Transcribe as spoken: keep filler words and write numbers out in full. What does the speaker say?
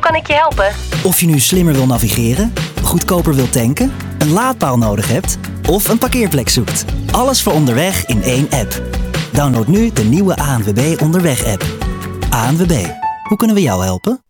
kan ik je helpen? Of je nu slimmer wil navigeren, goedkoper wilt tanken, een laadpaal nodig hebt of een parkeerplek zoekt. Alles voor onderweg in één app. Download nu de nieuwe A N W B Onderweg-app. A N W B, hoe kunnen we jou helpen?